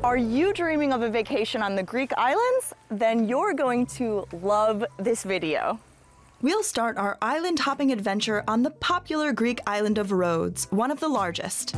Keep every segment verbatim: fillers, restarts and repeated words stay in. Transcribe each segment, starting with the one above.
Are you dreaming of a vacation on the Greek islands? Then you're going to love this video. We'll start our island hopping adventure on the popular Greek island of Rhodes, one of the largest.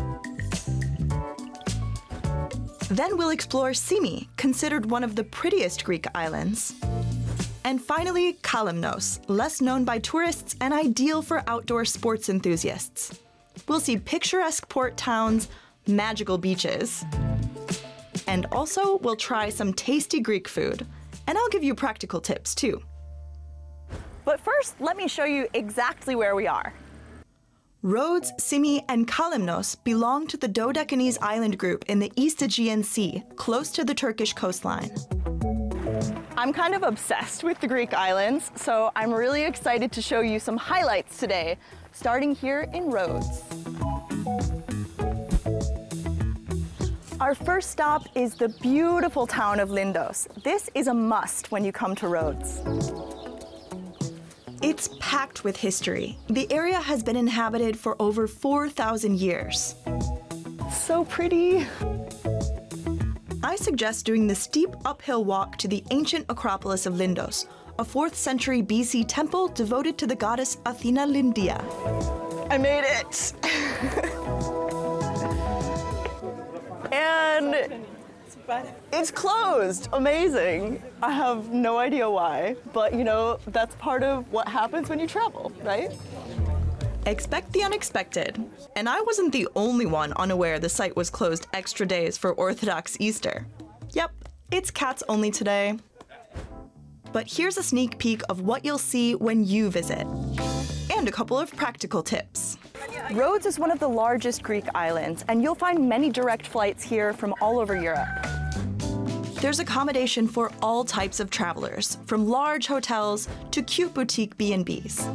Then we'll explore Symi, considered one of the prettiest Greek islands. And finally, Kalymnos, less known by tourists and ideal for outdoor sports enthusiasts. We'll see picturesque port towns, magical beaches. And also, we'll try some tasty Greek food. And I'll give you practical tips, too. But first, let me show you exactly where we are. Rhodes, Symi, and Kalymnos belong to the Dodecanese island group in the East Aegean Sea, close to the Turkish coastline. I'm kind of obsessed with the Greek islands, so I'm really excited to show you some highlights today, starting here in Rhodes. Our first stop is the beautiful town of Lindos. This is a must when you come to Rhodes. It's packed with history. The area has been inhabited for over four thousand years. So pretty. I suggest doing the steep uphill walk to the ancient Acropolis of Lindos, a fourth century B C temple devoted to the goddess Athena Lindia. I made it! And it's closed. Amazing. I have no idea why, but you know, that's part of what happens when you travel, right? Expect the unexpected. And I wasn't the only one unaware the site was closed extra days for Orthodox Easter. Yep, it's cats only today. But here's a sneak peek of what you'll see when you visit. And a couple of practical tips. Rhodes is one of the largest Greek islands, and you'll find many direct flights here from all over Europe. There's accommodation for all types of travelers, from large hotels to cute boutique B and Bs.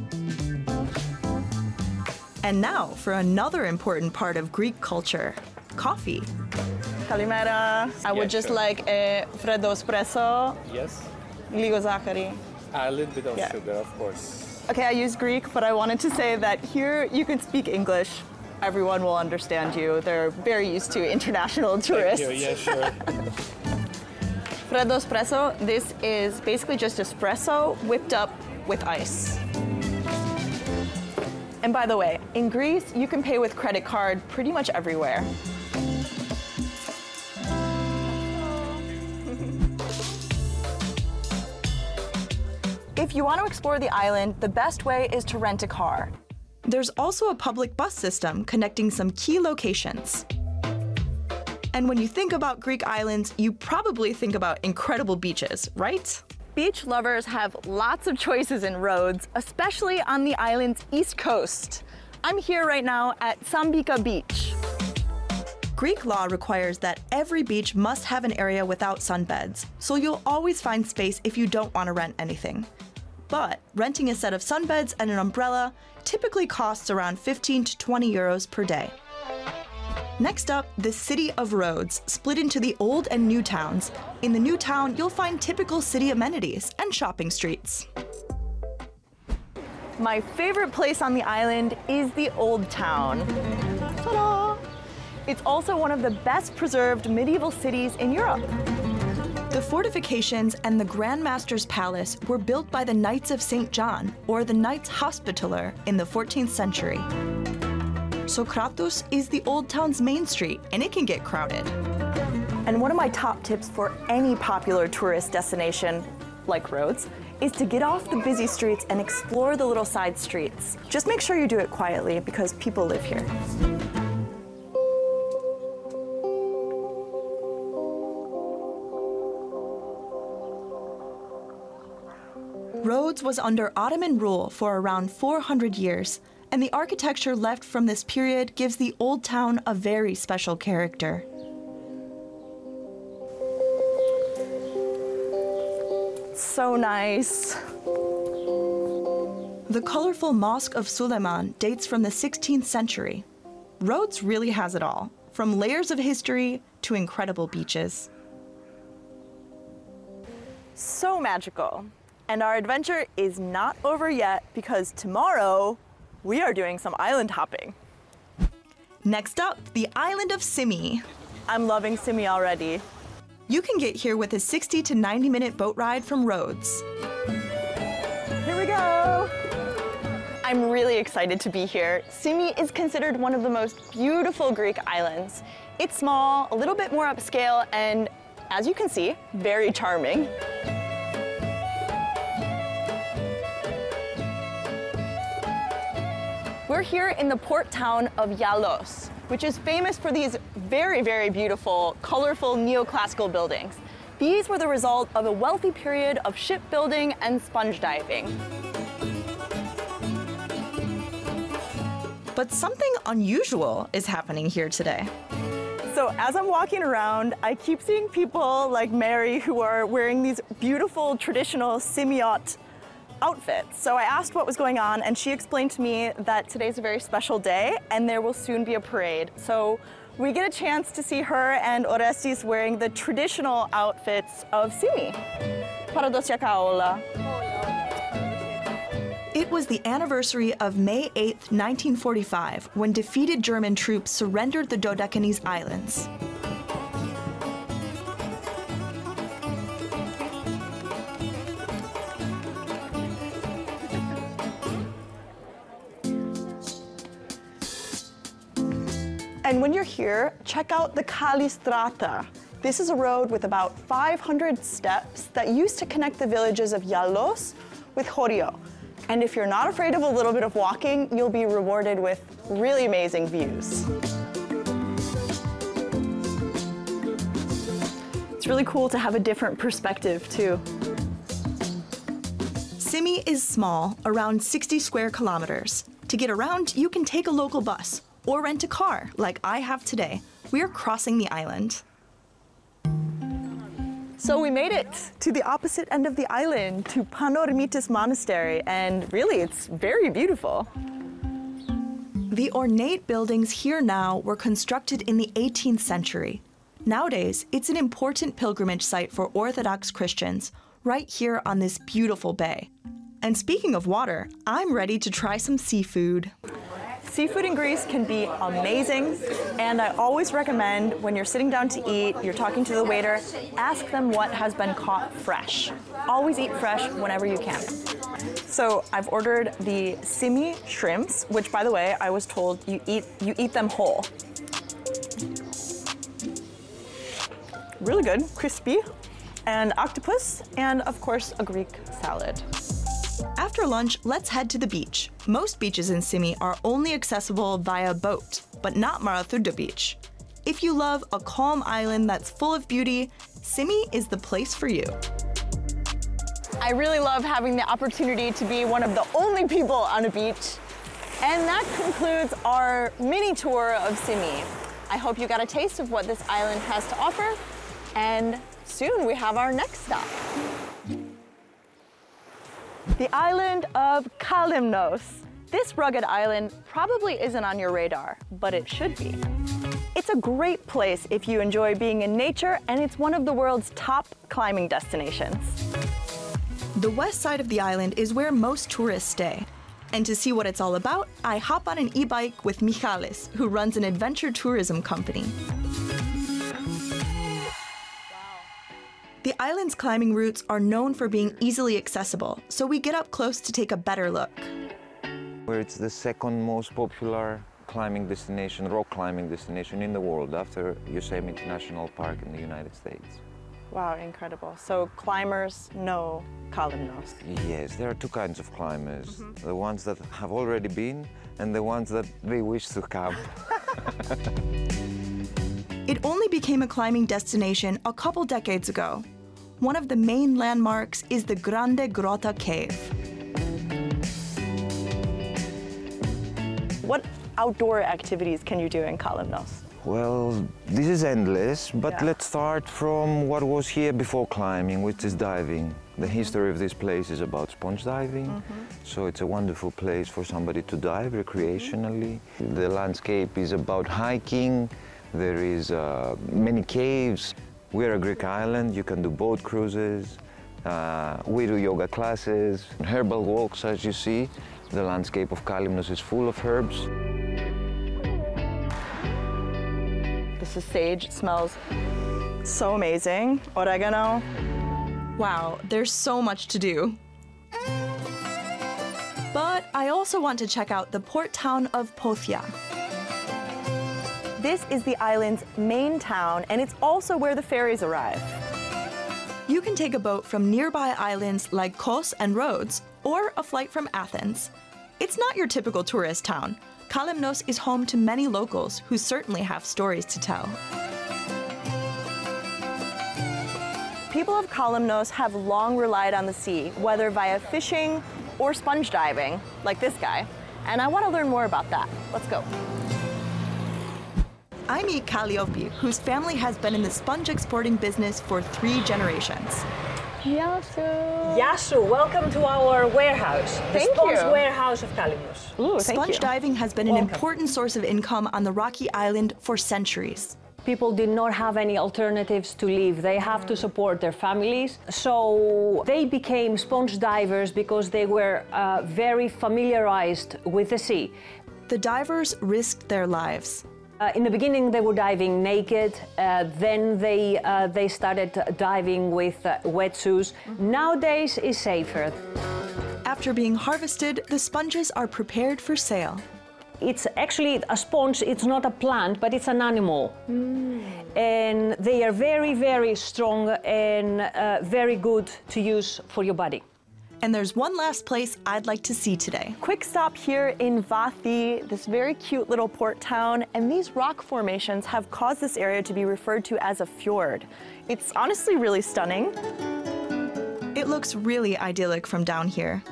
And now for another important part of Greek culture, coffee. Kalimera. I would Yeah, just sure. like a freddo espresso, Yes, λίγο ζάχαρη. a little bit of Yeah. sugar, of course. Okay, I use Greek, but I wanted to say that here you can speak English. Everyone will understand you. They're very used to international tourists. Thank you. Yeah, sure. Freddo espresso, this is basically just espresso whipped up with ice. And by the way, in Greece, you can pay with credit card pretty much everywhere. If you want to explore the island, the best way is to rent a car. There's also a public bus system connecting some key locations. And when you think about Greek islands, you probably think about incredible beaches, right? Beach lovers have lots of choices in Rhodes, especially on the island's east coast. I'm here right now at Sambika Beach. Greek law requires that every beach must have an area without sunbeds, so you'll always find space if you don't want to rent anything. But renting a set of sunbeds and an umbrella typically costs around fifteen to twenty euros per day. Next up, the city of Rhodes, split into the old and new towns. In the new town, you'll find typical city amenities and shopping streets. My favorite place on the island is the Old Town. Ta-da! It's also one of the best preserved medieval cities in Europe. The fortifications and the Grand Master's Palace were built by the Knights of Saint John, or the Knights Hospitaller, in the fourteenth century. Sokratos is the old town's main street, and it can get crowded. And one of my top tips for any popular tourist destination, like Rhodes, is to get off the busy streets and explore the little side streets. Just make sure you do it quietly because people live here. Rhodes was under Ottoman rule for around four hundred years, and the architecture left from this period gives the old town a very special character. So nice. The colorful Mosque of Suleiman dates from the sixteenth century. Rhodes really has it all, from layers of history to incredible beaches. So magical. And our adventure is not over yet because tomorrow we are doing some island hopping. Next up, the island of Symi. I'm loving Symi already. You can get here with a sixty to ninety minute boat ride from Rhodes. Here we go. I'm really excited to be here. Symi is considered one of the most beautiful Greek islands. It's small, a little bit more upscale, and as you can see, very charming. We're here in the port town of Yalos, which is famous for these very, very beautiful, colorful neoclassical buildings. These were the result of a wealthy period of shipbuilding and sponge diving. But something unusual is happening here today. So as I'm walking around, I keep seeing people like Mary who are wearing these beautiful traditional Symiot outfits. So I asked what was going on, and she explained to me that today's a very special day and there will soon be a parade. So we get a chance to see her and Orestes wearing the traditional outfits of Symi. Paradosiakaola. It was the anniversary of May eighth, nineteen forty-five, when defeated German troops surrendered the Dodecanese Islands. And when you're here, check out the Kalistrata. This is a road with about five hundred steps that used to connect the villages of Yalos with Chorio. And if you're not afraid of a little bit of walking, you'll be rewarded with really amazing views. It's really cool to have a different perspective too. Symi is small, around sixty square kilometers. To get around, you can take a local bus or rent a car, like I have today. We are crossing the island. So we made it to the opposite end of the island, to Panormitis Monastery, and really it's very beautiful. The ornate buildings here now were constructed in the eighteenth century. Nowadays, it's an important pilgrimage site for Orthodox Christians, right here on this beautiful bay. And speaking of water, I'm ready to try some seafood. Seafood in Greece can be amazing, and I always recommend when you're sitting down to eat, you're talking to the waiter, ask them what has been caught fresh. Always eat fresh whenever you can. So I've ordered the Symi shrimps, which by the way, I was told you eat, you eat them whole. Really good, crispy, and octopus, and of course a Greek salad. After lunch, let's head to the beach. Most beaches in Symi are only accessible via boat, but not Marathouda Beach. If you love a calm island that's full of beauty, Symi is the place for you. I really love having the opportunity to be one of the only people on a beach. And that concludes our mini tour of Symi. I hope you got a taste of what this island has to offer, and soon we have our next stop. The island of Kalymnos. This rugged island probably isn't on your radar, but it should be. It's a great place if you enjoy being in nature, and it's one of the world's top climbing destinations. The west side of the island is where most tourists stay. And to see what it's all about, I hop on an e-bike with Michalis, who runs an adventure tourism company. The island's climbing routes are known for being easily accessible, so we get up close to take a better look. Where it's the second most popular climbing destination, rock climbing destination in the world, after Yosemite National Park in the United States. Wow, incredible. So climbers know Kalymnos. Yes, there are two kinds of climbers. Mm-hmm. The ones that have already been and the ones that they wish to come. It only became a climbing destination a couple decades ago. One of the main landmarks is the Grande Grotta Cave. What outdoor activities can you do in Kalymnos? Well, this is endless, but Yeah. let's start from what was here before climbing, which is diving. The history of this place is about sponge diving, mm-hmm. so it's a wonderful place for somebody to dive recreationally. Mm-hmm. The landscape is about hiking. There is uh, many caves. We're a Greek island. You can do boat cruises. Uh, we do yoga classes, herbal walks, as you see. The landscape of Kalymnos is full of herbs. This is sage. It smells So amazing. Oregano. Wow, there's so much to do. But I also want to check out the port town of Pothia. This is the island's main town, and it's also where the ferries arrive. You can take a boat from nearby islands like Kos and Rhodes, or a flight from Athens. It's not your typical tourist town. Kalymnos is home to many locals who certainly have stories to tell. People of Kalymnos have long relied on the sea, whether via fishing or sponge diving, like this guy. And I want to learn more about that. Let's go. I meet Kalliopi, whose family has been in the sponge exporting business for three generations. Yasu. Yasu, welcome to our warehouse, the Thank sponge you. warehouse of Kalymnos. Ooh, thank Sponge you. diving has been an Welcome. important source of income on the rocky island for centuries. People did not have any alternatives to live. They have to support their families. So they became sponge divers because they were uh, very familiarized with the sea. The divers risked their lives. Uh, in the beginning, they were diving naked. Uh, then they uh, they started diving with uh, wetsuits. Nowadays, is safer. After being harvested, the sponges are prepared for sale. It's actually a sponge. It's not a plant, but it's an animal, mm. and they are very, very strong and uh, very good to use for your body. And there's one last place I'd like to see today. Quick stop here in Vathi, this very cute little port town, and these rock formations have caused this area to be referred to as a fjord. It's honestly really stunning. It looks really idyllic from down here.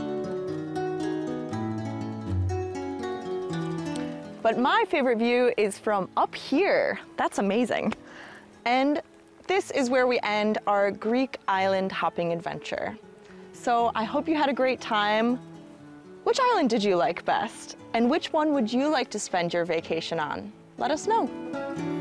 But my favorite view is from up here. That's amazing. And this is where we end our Greek island hopping adventure. So I hope you had a great time. Which island did you like best? And which one would you like to spend your vacation on? Let us know.